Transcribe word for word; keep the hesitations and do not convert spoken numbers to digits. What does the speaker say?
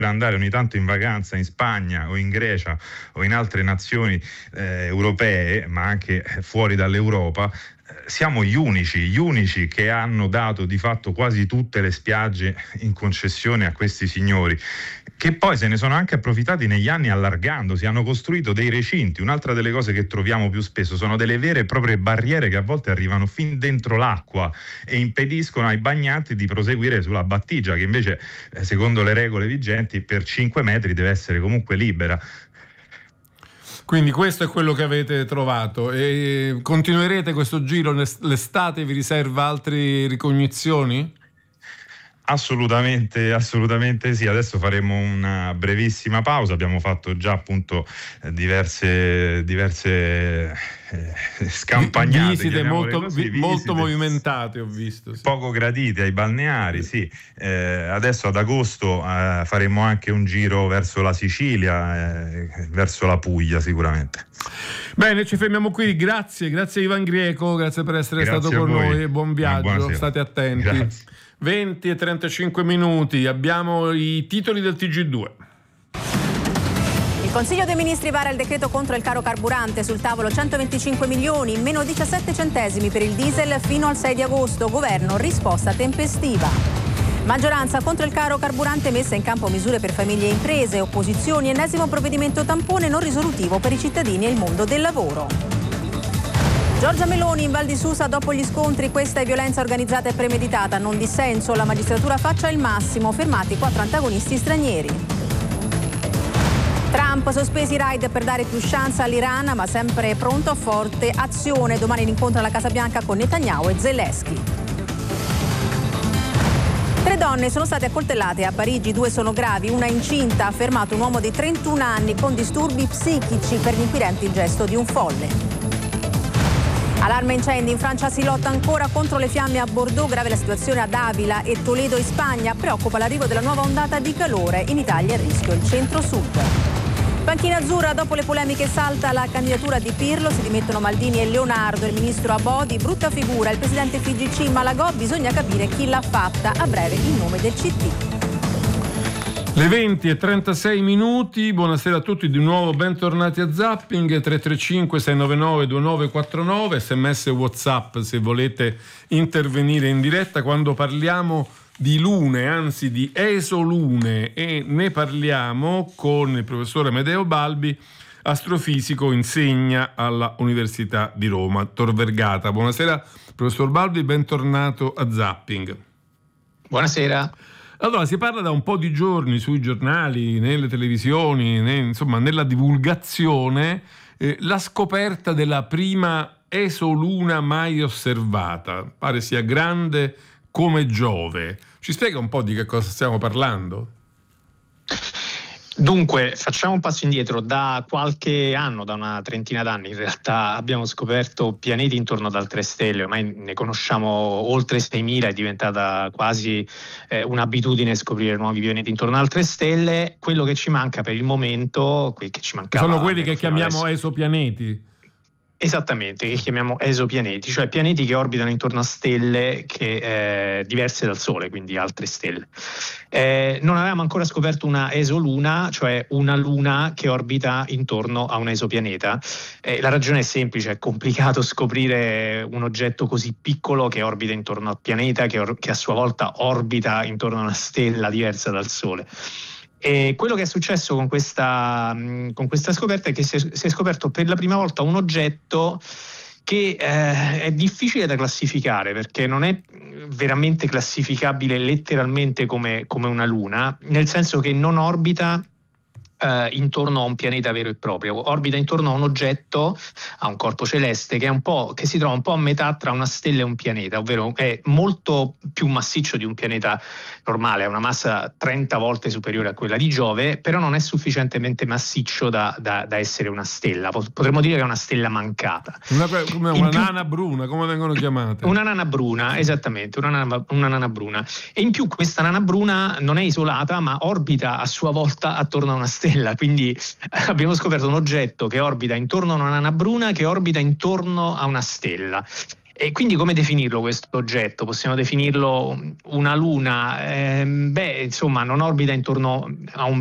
andare ogni tanto in vacanza in Spagna o in Grecia o in altre nazioni eh, europee, ma anche fuori dall'Europa, siamo gli unici, gli unici che hanno dato di fatto quasi tutte le spiagge in concessione a questi signori, che poi se ne sono anche approfittati negli anni allargandosi, hanno costruito dei recinti. Un'altra delle cose che troviamo più spesso sono delle vere e proprie barriere che a volte arrivano fin dentro l'acqua e impediscono ai bagnanti di proseguire sulla battigia, che invece secondo le regole vigenti per cinque metri deve essere comunque libera. Quindi questo è quello che avete trovato e continuerete questo giro l'estate? Vi riserva altre ricognizioni? Assolutamente, assolutamente sì. Adesso faremo una brevissima pausa. Abbiamo fatto già appunto diverse diverse eh, scampagnate, visite molto, così, vi, molto movimentate, ho visto. Sì. Poco gradite ai balneari, sì. Eh, adesso ad agosto eh, faremo anche un giro verso la Sicilia, eh, verso la Puglia sicuramente. Bene, ci fermiamo qui. Grazie, grazie Ivan Grieco, grazie per essere grazie stato con voi. noi. Buon viaggio, state attenti. Grazie. venti e trentacinque minuti, abbiamo i titoli del T G due. Il Consiglio dei Ministri vara il decreto contro il caro carburante, sul tavolo centoventicinque milioni, meno diciassette centesimi per il diesel fino al sei di agosto, governo risposta tempestiva. Maggioranza contro il caro carburante, messa in campo misure per famiglie e imprese, opposizioni, ennesimo provvedimento tampone non risolutivo per i cittadini e il mondo del lavoro. Giorgia Meloni in Val di Susa dopo gli scontri, questa è violenza organizzata e premeditata, non dissenso, la magistratura faccia il massimo, fermati quattro antagonisti stranieri. Trump, sospesi i raid per dare più chance all'Iran, ma sempre pronto a forte azione, domani l'incontro alla Casa Bianca con Netanyahu e Zelensky. Tre donne sono state accoltellate a Parigi, due sono gravi, una incinta, ha fermato un uomo di trentuno anni con disturbi psichici per gli inquirenti il gesto di un folle. Allarme incendi, in Francia si lotta ancora contro le fiamme a Bordeaux, grave la situazione ad Avila e Toledo in Spagna, preoccupa l'arrivo della nuova ondata di calore, in Italia il rischio il centro-sud. Panchina azzurra, dopo le polemiche salta la candidatura di Pirlo, si dimettono Maldini e Leonardo, il ministro Abodi, brutta figura, il presidente F I G C Malagò, bisogna capire chi l'ha fatta, a breve il nome del C T. Le venti e trentasei minuti, buonasera a tutti, di nuovo bentornati a Zapping. Tre tre cinque sei nove nove due nove quattro nove, sms e WhatsApp se volete intervenire in diretta quando parliamo di lune, anzi di esolune, e ne parliamo con il professore Amedeo Balbi, astrofisico, insegna alla Università di Roma, Tor Vergata. Buonasera professor Balbi, bentornato a Zapping. Buonasera. Allora, si parla da un po' di giorni sui giornali, nelle televisioni, ne, insomma nella divulgazione, eh, la scoperta della prima esoluna mai osservata. Pare sia grande come Giove. Ci spiega un po' di che cosa stiamo parlando? Dunque, facciamo un passo indietro. Da qualche anno, da una trentina d'anni in realtà, abbiamo scoperto pianeti intorno ad altre stelle. Ormai ne conosciamo oltre seimila, è diventata quasi eh, un'abitudine scoprire nuovi pianeti intorno ad altre stelle. Quello che ci manca per il momento, che ci mancava, sono quelli che chiamiamo adesso esopianeti. Esattamente, che chiamiamo esopianeti, cioè pianeti che orbitano intorno a stelle che, eh, diverse dal Sole, quindi altre stelle. Eh, non avevamo ancora scoperto una esoluna, cioè una luna che orbita intorno a un esopianeta. Eh, la ragione è semplice, è complicato scoprire un oggetto così piccolo che orbita intorno al pianeta, che, or- che a sua volta orbita intorno a una stella diversa dal Sole. E quello che è successo con questa, con questa scoperta è che si è, si è scoperto per la prima volta un oggetto che eh, è difficile da classificare, perché non è veramente classificabile letteralmente come, come una luna, nel senso che non orbita Uh, intorno a un pianeta vero e proprio, orbita intorno a un oggetto, a un corpo celeste che è un po', che si trova un po' a metà tra una stella e un pianeta, ovvero è molto più massiccio di un pianeta normale, ha una massa trenta volte superiore a quella di Giove, però non è sufficientemente massiccio da, da, da essere una stella. Potremmo dire che è una stella mancata. Una, come una più, nana bruna, come vengono chiamate? Una nana bruna, esattamente, una nana, una nana bruna. E in più questa nana bruna non è isolata, ma orbita a sua volta attorno a una stella. Quindi abbiamo scoperto un oggetto che orbita intorno a una nana bruna che orbita intorno a una stella. E quindi come definirlo questo oggetto? Possiamo definirlo una luna? Eh, beh, insomma, non orbita intorno a un